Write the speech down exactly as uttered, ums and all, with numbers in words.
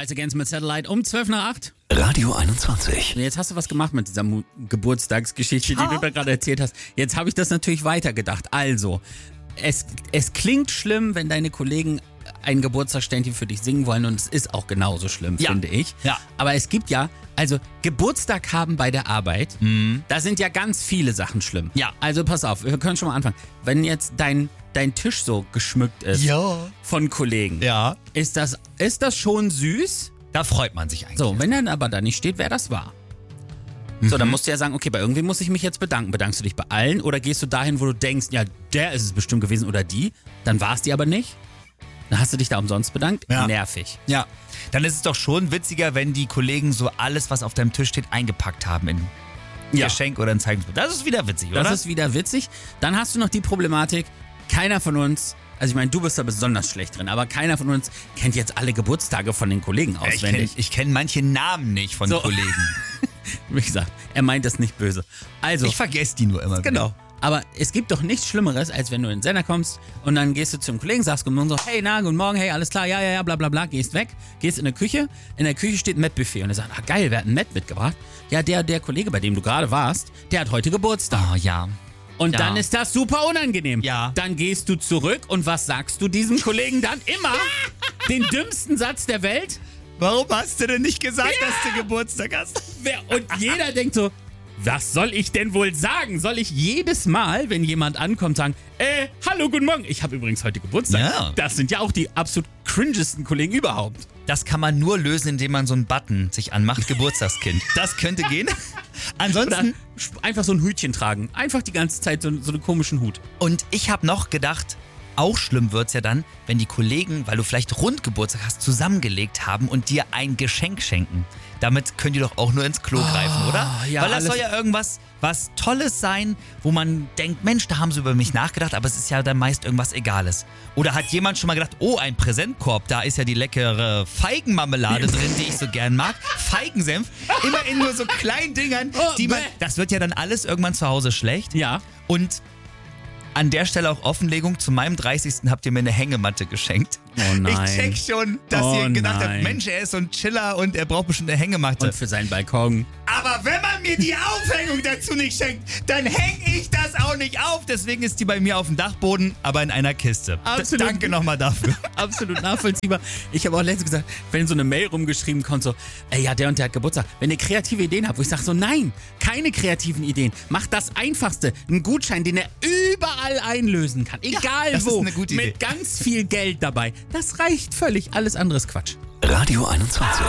Rise Against mit Satellite um zwölf nach acht. Radio einundzwanzig. Jetzt hast du was gemacht mit dieser Mu- Geburtstagsgeschichte, die du da gerade erzählt hast. Jetzt habe ich das natürlich weitergedacht. Also, es, es klingt schlimm, wenn deine Kollegen ein Geburtstagsständchen für dich singen wollen, und es ist auch genauso schlimm, Ja. finde ich. Ja. Aber es gibt ja, also Geburtstag haben bei der Arbeit, da sind ja ganz viele Sachen schlimm. Ja. Also pass auf, wir können schon mal anfangen. Wenn jetzt dein, dein Tisch so geschmückt ist Ja. von Kollegen, Ja. ist das, ist das schon süß? Da freut man sich eigentlich. So, wenn dann aber da nicht steht, wer das war. So, dann musst du ja sagen, okay, bei irgendwem muss ich mich jetzt bedanken. Bedankst du dich bei allen oder gehst du dahin, wo du denkst, ja, der ist es bestimmt gewesen oder die, dann war es die aber nicht? Dann hast du dich da umsonst bedankt? Ja. Nervig. Ja. Dann ist es doch schon witziger, wenn die Kollegen so alles, was auf deinem Tisch steht, eingepackt haben in Ja. Geschenk oder ein Zeigungsbild. Das ist wieder witzig, oder? Das ist wieder witzig. Dann hast du noch die Problematik, keiner von uns, also ich meine, du bist da besonders schlecht drin, aber keiner von uns kennt jetzt alle Geburtstage von den Kollegen Ja, ich auswendig. kenne kenn manche Namen nicht von So. Kollegen. Wie gesagt, er meint das nicht böse. Also, Ich vergesse die nur immer. genau. Aber es gibt doch nichts Schlimmeres, als wenn du in den Sender kommst und dann gehst du zum Kollegen, sagst guten Morgen, so, hey, na, guten Morgen, hey, alles klar, ja, ja, ja, bla, bla, bla, gehst weg, gehst in die Küche, in der Küche steht ein Mettbuffet und er sagt, ah, geil, wer hat ein Mett mitgebracht? Ja, der, der Kollege, bei dem du gerade warst, der hat heute Geburtstag. Oh ja. Und Ja. dann ist das super unangenehm. Ja. Dann gehst du zurück und was sagst du diesem Kollegen dann? Immer den dümmsten Satz der Welt. Warum hast du denn nicht gesagt, dass du Geburtstag hast? Wer- Und jeder denkt so, was soll ich denn wohl sagen? Soll ich jedes Mal, wenn jemand ankommt, sagen, äh, hallo, guten Morgen, ich habe übrigens heute Geburtstag. Ja. Das sind ja auch die absolut cringesten Kollegen überhaupt. Das kann man nur lösen, indem man so einen Button sich anmacht, Geburtstagskind. Das könnte gehen. Oder Ansonsten, einfach so ein Hütchen tragen. Einfach die ganze Zeit so, so einen komischen Hut. und ich habe noch gedacht, auch schlimm wird's ja dann, wenn die Kollegen, weil du vielleicht Rundgeburtstag hast, zusammengelegt haben und dir ein Geschenk schenken. Damit könnt ihr doch auch nur ins Klo greifen, oder? ja, Weil das alles- soll ja irgendwas was Tolles sein, wo man denkt, Mensch, da haben sie über mich nachgedacht, aber es ist ja dann meist irgendwas Egales. Oder hat jemand schon mal gedacht, oh, ein Präsentkorb, da ist ja die leckere Feigenmarmelade drin, die ich so gern mag. Feigensenf, immer in nur so kleinen Dingern, Oh, die man, bäh. das wird ja dann alles irgendwann zu Hause schlecht. Ja. Und an der Stelle auch Offenlegung, zu meinem dreißigsten habt ihr mir eine Hängematte geschenkt. Oh nein. Ich check schon, dass Oh ihr gedacht habt, nein. Mensch, er ist so ein Chiller und er braucht bestimmt eine Hängematte. Und für seinen Balkon. Aber wenn man mir die Aufhängung dazu nicht schenkt, dann hänge ich das auch nicht auf. Deswegen ist die bei mir auf dem Dachboden, aber in einer Kiste. Absolut. D- Danke nochmal dafür. Absolut nachvollziehbar. Ich habe auch letztens gesagt, wenn so eine Mail rumgeschrieben kommt, so, ey, ja, der und der hat Geburtstag. Wenn ihr kreative Ideen habt, wo ich sage so, nein, keine kreativen Ideen. Macht das Einfachste. Einen Gutschein, den er überall einlösen kann. Egal das ist wo. eine gute Idee. Mit ganz viel Geld dabei. Das reicht völlig. Alles andere ist Quatsch. Radio einundzwanzig.